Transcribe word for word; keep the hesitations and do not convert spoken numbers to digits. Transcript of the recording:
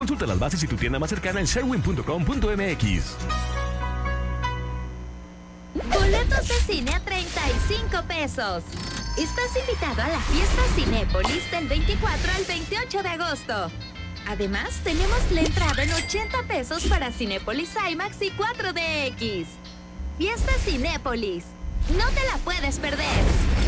Consulta las bases y tu tienda más cercana en sherwin punto com punto m x. Boletos de cine a treinta y cinco pesos. Estás invitado a la fiesta Cinépolis del veinticuatro al veintiocho de agosto. Además, tenemos la entrada en ochenta pesos para Cinépolis IMAX y cuatro D X. Fiesta Cinépolis. No te la puedes perder.